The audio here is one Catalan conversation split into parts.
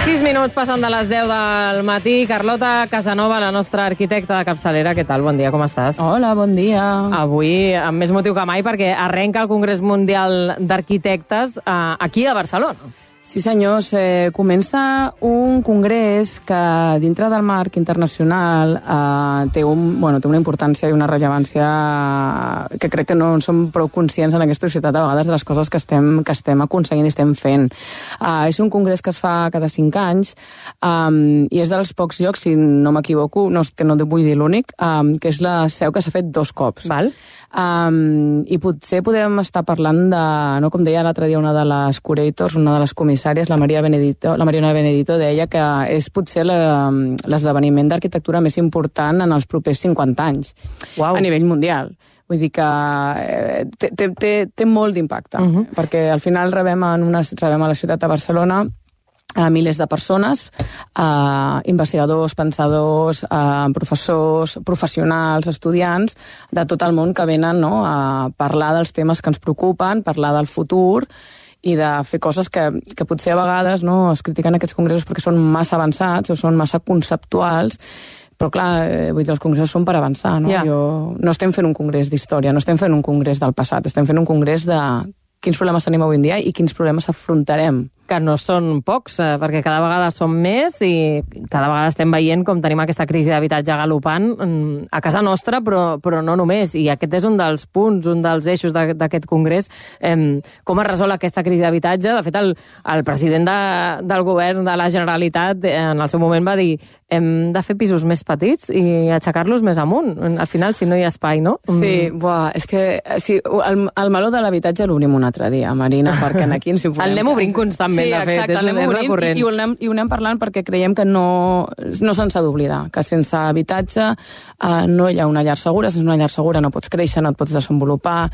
6 minuts passen de les 10 del matí. Carlota Casanova, la nostra arquitecta de capçalera. Què tal? Bon dia, com estàs? Hola, bon dia. Avui, amb més motiu que mai, perquè arrenca el Congrés Mundial d'Arquitectes aquí a Barcelona. Sí, senyors, comença un congrés que dintre del marc internacional té una importància i una rellevància que crec que no som prou conscients en aquesta societat a vegades de les coses que estem aconseguint i estem fent. És un congrés que es fa cada 5 anys i és dels pocs llocs, si no m'equivoco, que no vull dir l'únic, que és la seu que s'ha fet 2 cops. Val. I potser podem estar parlant de, no, com deia l'altre dia una de les curators, una de les comissàries, la Mariana Benedito, deia que és potser l'esdeveniment d'arquitectura més important en els propers 50 anys. Uau. A nivell mundial. Vull dir que té molt d'impacte, perquè al final rebem a la ciutat de Barcelona a milers de persones, investigadors, pensadors, professors, professionals, estudiants de tot el món que venen, no, a parlar dels temes que ens preocupen, parlar del futur i de fer coses que potser a vegades no, es critiquen aquests congressos perquè són massa avançats o són massa conceptuals, però clar, vull dir, els congressos són per avançar, no? Yeah. No estem fent un congrés d'història, no estem fent un congrés del passat, estem fent un congrés de quins problemes tenim avui en dia i quins problemes afrontarem. Que no són pocs, perquè cada vegada són més i cada vegada estem veient com tenim aquesta crisi d'habitatge galopant a casa nostra, però no només. I aquest és un dels punts, un dels eixos d'aquest congrés, com es resol aquesta crisi d'habitatge. De fet, el president del govern de la Generalitat en el seu moment va dir hem de fer pisos més petits i aixecar-los més amunt. Al final, si no hi ha espai, no? Sí, és que sí, el meló de l'habitatge l'obrim un altre dia, Marina, perquè aquí ens hi podem... El anem obrint constantment. Sí, exacte, l'anem obrint i ho anem parlant perquè creiem que no se'n s'ha d'oblidar, que sense habitatge no hi ha una llar segura, sense una llar segura no pots créixer, no et pots desenvolupar.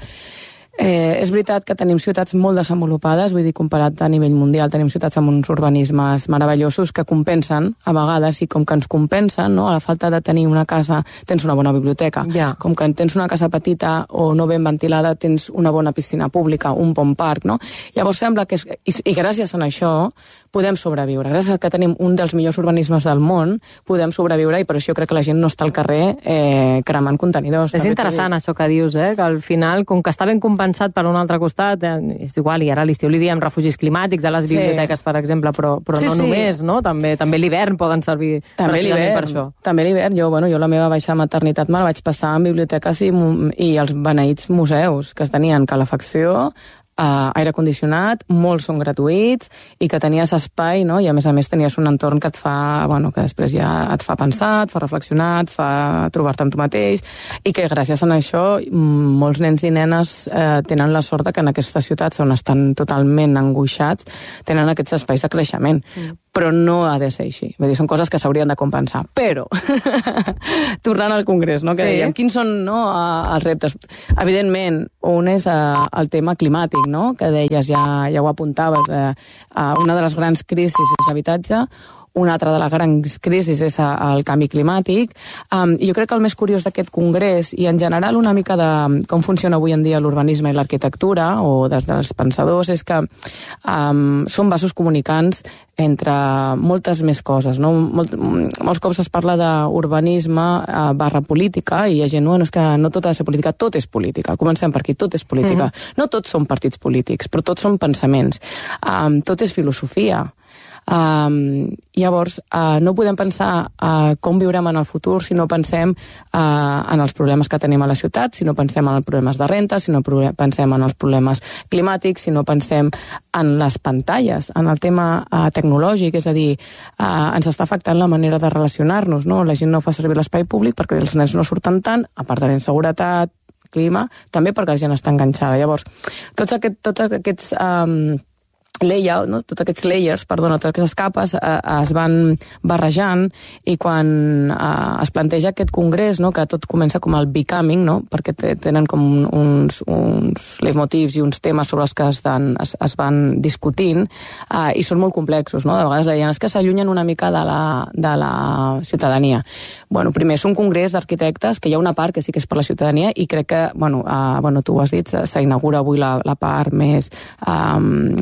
És veritat que tenim ciutats molt desenvolupades, vull dir, comparat a nivell mundial, tenim ciutats amb uns urbanismes meravellosos que compensen, a vegades, i com que ens compensen, no? A la falta de tenir una casa, tens una bona biblioteca. Yeah. Com que tens una casa petita o no ben ventilada, tens una bona piscina pública, un bon parc, no? Llavors sembla que... I gràcies a això podem sobreviure. Gràcies a que tenim un dels millors urbanismes del món, podem sobreviure i per això crec que la gent no està al carrer cremant contenidors. És interessant això que dius, que al final, com que està ben compensat per un altre costat, és igual, i ara a l'estiu li diem refugis climàtics a les biblioteques, per exemple, però no només, no? També l'hivern poden servir precisament per això. També l'hivern. Jo la meva baixa maternitat me la vaig passar en biblioteques i els beneïts museus, que tenien calefacció, aire condicionat, molts són gratuïts i que tenies espai, no? I a més tenies un entorn que et fa, que després ja et fa pensar, et fa reflexionar, et fa trobar-te amb tu mateix i que gràcies a això molts nens i nenes tenen la sort que en aquestes ciutats on estan totalment angoixats tenen aquests espais de creixement. Però no ha de ser així. Vull dir, són coses que s'haurien de compensar. Però, tornant al Congrés, no? Que dèiem, quins són els reptes? Evidentment, un és el tema climàtic, no? Que deies, ja ho apuntaves, una de les grans crisis és l'habitatge, una altra de les grans crisis és el canvi climàtic. I jo crec que el més curiós d'aquest congrés, i en general una mica de com funciona avui en dia l'urbanisme i l'arquitectura, o des dels pensadors, és que són vasos comunicants entre moltes més coses, no? Molts cops es parla d'urbanisme / política, i hi ha gent, és que no tot ha de ser política, tot és política. Comencem per aquí, tot és política. No tots són partits polítics, però tots són pensaments. Tot és filosofia. Llavors, no podem pensar com viurem en el futur si no pensem en els problemes que tenim a la ciutat, si no pensem en els problemes de renta, si no pensem en els problemes climàtics, si no pensem en les pantalles, en el tema tecnològic, és a dir, ens està afectant la manera de relacionar-nos, no? La gent no fa servir l'espai públic perquè els nens no surten tant, a part de la inseguretat, clima, també perquè la gent està enganxada. Llavors, tots aquests layout, no? Tots aquests layers, totes aquestes capes es van barrejant i quan es planteja aquest congrés, no? Que tot comença com el becoming, no? Perquè tenen com uns leitmotivs i uns temes sobre els que es van discutint i són molt complexos, no? De vegades deien que s'allunyen una mica de la ciutadania. Primer és un congrés d'arquitectes que hi ha una part que sí que és per la ciutadania i crec que, tu ho has dit, s'inaugura avui la part més teòrica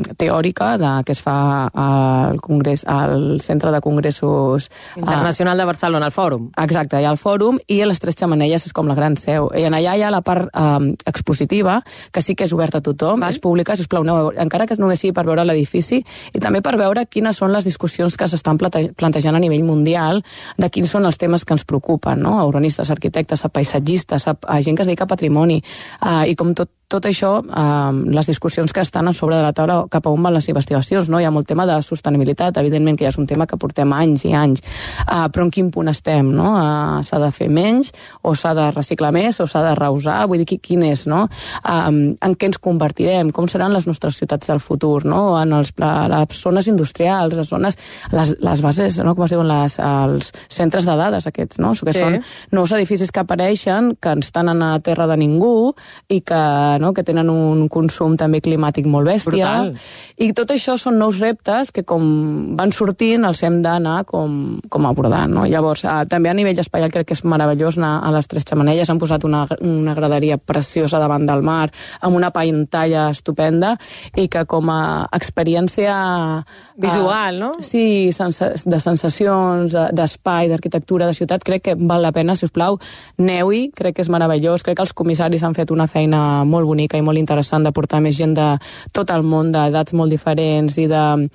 històrica que es fa al Centre de Congressos Internacional de Barcelona, el Fòrum. Exacte, hi ha el Fòrum, i a les Tres Xemeneies és com la gran seu. I allà hi ha la part expositiva, que sí que és oberta a tothom, és pública, sisplau, encara que només sigui per veure l'edifici, i també per veure quines són les discussions que s'estan plantejant a nivell mundial, de quins són els temes que ens preocupen, no? A urbanistes, arquitectes, a paisatgistes, a gent que es dedica a patrimoni, i com tot això, les discussions que estan a sobre de la taula cap a on van les investigacions, no? Hi ha molt tema de sostenibilitat, evidentment que ja és un tema que portem anys i anys, però en quin punt estem, no? S'ha de fer menys, o s'ha de reciclar més, o s'ha de reusar, vull dir, quin és, no? En què ens convertirem, com seran les nostres ciutats del futur, no? En les zones industrials, les bases, no? Com es diuen, els centres de dades aquests, no? Que són nous edificis que apareixen, que estan a terra de ningú, i que tenen un consum també climàtic molt bèstia. Brutal. I tot això són nous reptes que com van sortint els hem d'anar com abordant, no? Llavors, també a nivell espaial crec que és meravellós anar a les Tres Xemeneies. Han posat una graderia preciosa davant del mar, amb una pantalla estupenda, i que com a experiència visual, no? Sí, de sensacions, d'espai, d'arquitectura, de ciutat, crec que val la pena, si us plau, aneu-hi, crec que és meravellós, crec que els comissaris han fet una feina molt bonica i molt interessant de portar més gent de tot el món, d'edats molt diferents i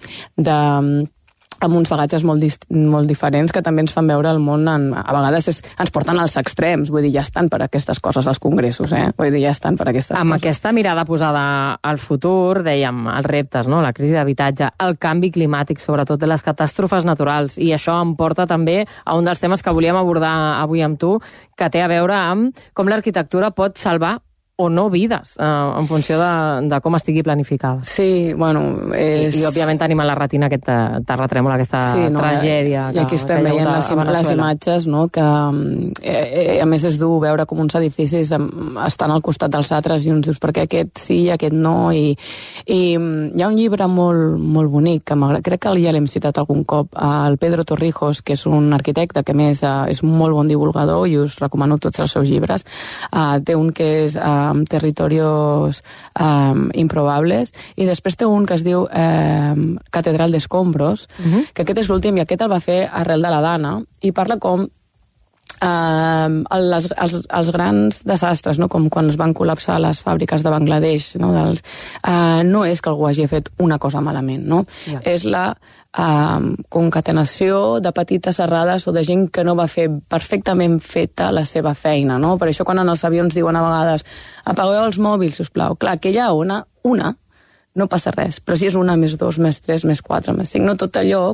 amb uns bagatges molt diferents que també ens fan veure el món, a vegades ens porten als extrems, vull dir, ja estan per aquestes coses als congressos, vull dir, ja estan per aquestes coses. Amb aquesta mirada posada al futur, dèiem, els reptes, no? La crisi d'habitatge, el canvi climàtic, sobretot de les catàstrofes naturals, i això em porta també a un dels temes que volíem abordar avui amb tu, que té a veure amb com l'arquitectura pot salvar o no vides, en funció de com estigui planificada. Sí, bueno, és... I òbviament tenim a la retina aquest terratrèmol, aquesta tragèdia. I aquí estem veient les imatges, no?, que a més és dur veure com uns edificis estan al costat dels altres i uns dius, perquè aquest sí i aquest no, i hi ha un llibre molt bonic, que crec que ja l'hem citat algun cop, el Pedro Torrijos, que és un arquitecte que a més és un molt bon divulgador i us recomano tots els seus llibres. Té un que és Territorios improbables, i després té un que es diu Catedral d'Escombros, que aquest és l'últim, i aquest el va fer arrel de la Dana, i parla com els grans desastres, no? Com quan es van col·lapsar les fàbriques de Bangladesh, no? No és que algú hagi fet una cosa malament, no? És la concatenació de petites errades o de gent que no va fer perfectament feta la seva feina, no? Per això quan en els avions diuen a vegades apagueu els mòbils, sisplau. Clar, que hi ha una no passa res, però si és una, més 2, més 3, més 4, més 5, no tot allò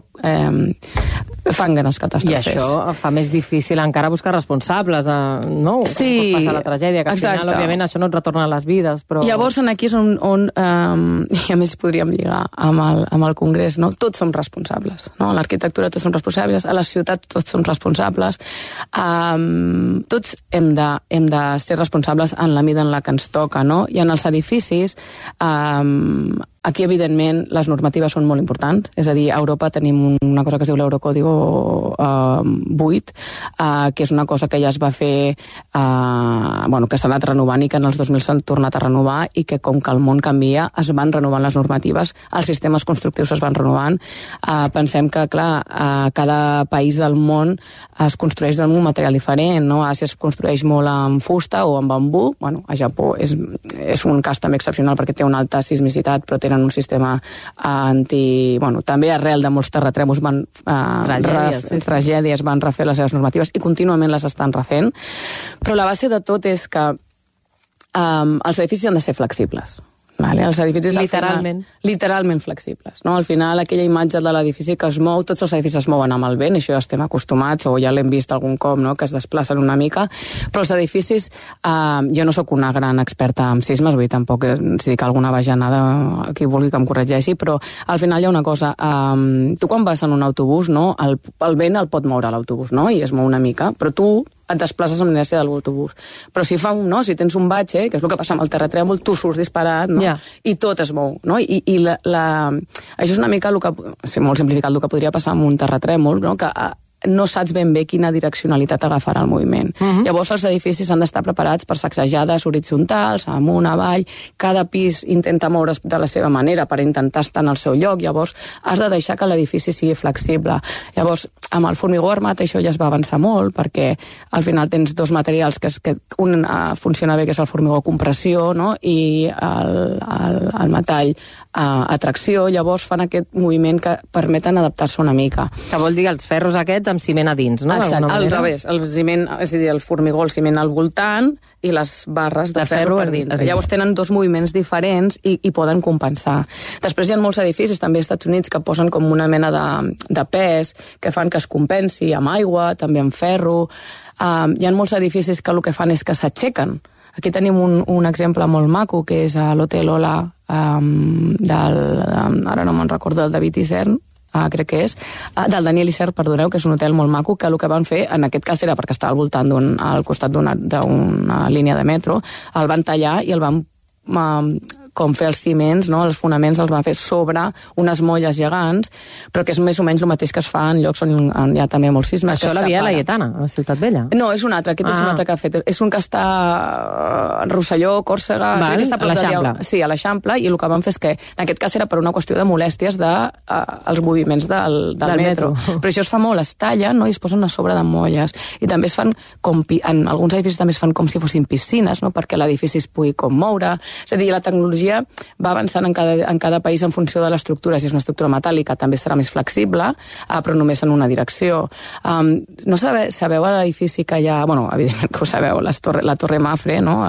fan grans catàstrofes. I això fa més difícil encara buscar responsables, no? Sí, passa la tragèdia, que al final, òbviament, això no et retorna a les vides, però... Llavors, aquí és on i a més podríem lligar amb el Congrés, no? Tots som responsables, no? A l'arquitectura tots som responsables, a la ciutat tots som responsables, tots hem de ser responsables en la mida en la que ens toca, no? I en els edificis, aquí, evidentment, les normatives són molt importants. És a dir, a Europa tenim una cosa que es diu l'Eurocódigo 8, que és una cosa que ja es va fer, que s'ha anat renovant i que en els 2000 s'han tornat a renovar, i que com que el món canvia, es van renovant les normatives, els sistemes constructius es van renovant. Pensem que, clar, cada país del món es construeix amb un material diferent, no? A Àsia es construeix molt amb fusta o amb bambú. Bueno, a Japó és un cas també excepcional perquè té una alta sismicitat, però tenen un sistema també arrel de molts terratrèmols tragèdies van refer les seves normatives i contínuament les estan refent, però la base de tot és que els edificis han de ser flexibles. Vale? Els edificis literalment flexibles, no? Al final aquella imatge de l'edifici que es mou, tots els edificis es mouen amb el vent, això ja estem acostumats, o ja l'hem vist algun cop, no? Que es desplacen una mica, però els edificis, jo no sóc una gran experta en sismes, vull dir, tampoc si dic alguna bajanada, qui vulgui que em corregeixi, però al final hi ha una cosa, tu quan vas en un autobús, no? El vent el pot moure l'autobús, no? I es mou una mica, però tu et desplaces amb l'inèrcia de l'autobús. Però si tens un batxe, que és el que passa amb el terratrèmol, tu surts disparat, no? I tot es mou, no? I això és una mica, molt simplificat, el que podria passar amb un terratrèmol, no? Que no saps ben bé quina direccionalitat agafarà el moviment. Llavors els edificis han d'estar preparats per sacsejades horitzontals, amunt, avall, cada pis intenta moure's de la seva manera per intentar estar en el seu lloc, llavors has de deixar que l'edifici sigui flexible. Llavors, amb el formigó armat això ja es va avançar molt, perquè al final tens dos materials que un funciona bé, que és el formigó compressió, no? I el metall atracció, llavors fan aquest moviment que permeten adaptar-se una mica. Que vol dir els ferros aquests amb ciment a dins, no? Exacte, al revés, el ciment, és a dir, el formigó, el ciment al voltant i les barres de ferro per dins. Llavors tenen dos moviments diferents i poden compensar. Després hi ha molts edificis, també als Estats Units, que posen com una mena de pes, que fan que es compensi amb aigua, també amb ferro. Hi ha molts edificis que el que fan és que s'aixequen. Aquí tenim un exemple molt maco, que és a l'Hotel Ola, ara no me'n recordo, del David Isern, crec que és, del Daniel Isern, perdoneu, que és un hotel molt maco, que el que van fer, en aquest cas era perquè estava al voltant al costat d'una línia de metro, el van tallar i el van com fer els ciments, no? Els fonaments els van fer sobre unes molles gegants, però que és més o menys el mateix que es fa en llocs on hi ha també molts sismes. Això la Via Laietana, a la Ciutat Vella? No, és un altre, aquest és un altre que ha fet. És un que està a Rosselló, Còrsega... Val, a l'Eixample. Sí, a l'Eixample, i el que van fer és que, en aquest cas era per una qüestió de molèsties dels moviments del metro. Però això es fa molt, es tallen, no? I es posen a sobre de molles. I també es fan, en alguns edificis també es fan com si fossin piscines, no? Perquè l'edifici es pugui com moure. És a dir, la tecnologia va avançant en cada país en funció de l'estructura. Si és una estructura metàl·lica també serà més flexible, però només en una direcció. No sabeu a l'edifici que hi ha... Bueno, evidentment que ho sabeu, la Torre Mafre, no?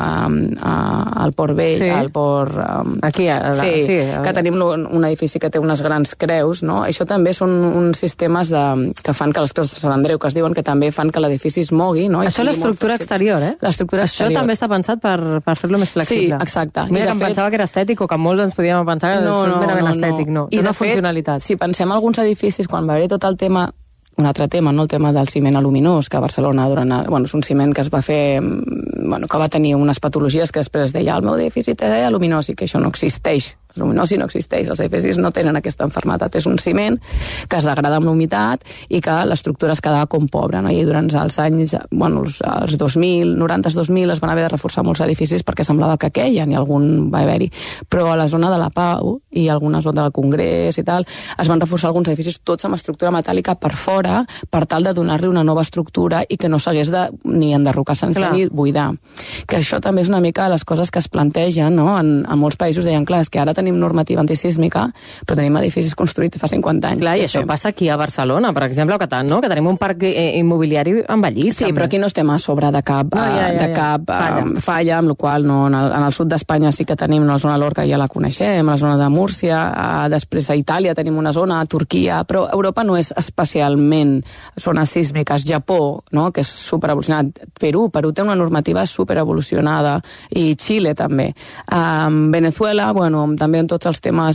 Al Port Vell, sí. al Port... Aquí, sí, que tenim un edifici que té unes grans creus, no? Això també són uns sistemes que fan que les creus de Sant Andreu, que es diuen que també fan que l'edifici es mogui, no? Això és l'estructura exterior, eh? L'estructura exterior. Això també està pensat per fer-lo més flexible. Sí, exacte. Mira, que em pensava que era estètic, o que molts ens podíem pensar que això és merament estètic, no. Té una funcionalitat. Si pensem en alguns edificis, quan va haver tot el tema, un altre tema, no? El tema del ciment aluminós, que a Barcelona és un ciment que es va fer, que va tenir unes patologies que després es deia el meu edifici té aluminós, i que això no existeix. L'aluminosi no existeix, els edificis no tenen aquesta enfermetat, és un ciment que es degrada amb l'humitat i que l'estructura es quedava com pobra, no? I durant els anys, els 2000, 90-2000 es van haver de reforçar molts edificis perquè semblava que queien, i algun va haver-hi, però a la zona de la Pau i alguna zona del Congrés i tal, es van reforçar alguns edificis tots amb estructura metàl·lica per fora, per tal de donar-li una nova estructura i que no s'hagués de ni enderrocar sencer ni buidar. Que això també és una mica les coses que es plantegen, no? En molts països deien, clar, és que ara tenim normativa antisísmica, però tenim edificis construïts fa 50 anys. Clar, i això passa aquí a Barcelona, per exemple, no? Que tenim un parc immobiliari envellit. Sí, però aquí no estem a sobre de cap falla, amb la qual en el sud d'Espanya sí que tenim una zona Lorca, ja la coneixem, la zona de Múrcia, després a Itàlia tenim una zona, a Turquia, però Europa no és especialment zones sísmiques. Japó, no? Que és superevolucionat. Perú té una normativa superevolucionada, i Xile també. Venezuela, també en tots els temes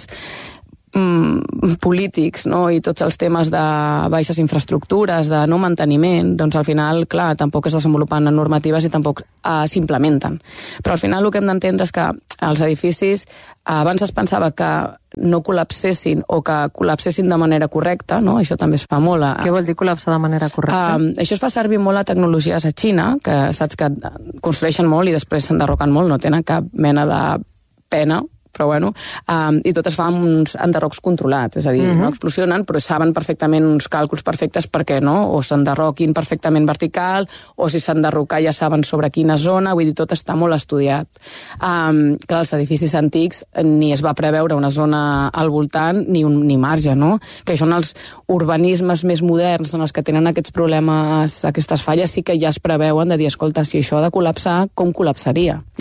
polítics, no? I tots els temes de baixes infraestructures, de no manteniment, doncs al final, clar, tampoc es desenvolupen normatives i tampoc s'implementen. Però al final el que hem d'entendre és que els edificis abans es pensava que no col·lapsessin o que col·lapsessin de manera correcta, no? Això també es fa molt. Què vol dir col·lapsar de manera correcta? Això es fa servir molt a tecnologies a Xina, que saps que construeixen molt i després s'enderroquen molt, no tenen cap mena de pena, però i tot es fa amb uns enderrocs controlats, és a dir, no explosionen, però saben perfectament uns càlculs perfectes perquè o s'enderroquin perfectament vertical, o si s'enderrocar ja saben sobre quina zona, vull dir, tot està molt estudiat. Clar, els edificis antics ni es va preveure una zona al voltant ni marge, no? Que són els urbanismes més moderns en els que tenen aquests problemes, aquestes falles, sí que ja es preveuen de dir, escolta, si això ha de col·lapsar, com col·lapsaria?